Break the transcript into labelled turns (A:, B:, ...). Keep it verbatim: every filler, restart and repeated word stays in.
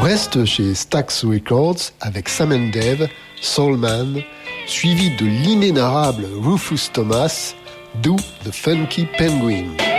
A: reste chez Stax Records avec Sam and Dave, Soul Man, suivi de l'inénarrable Rufus Thomas, d'où The Funky Penguin.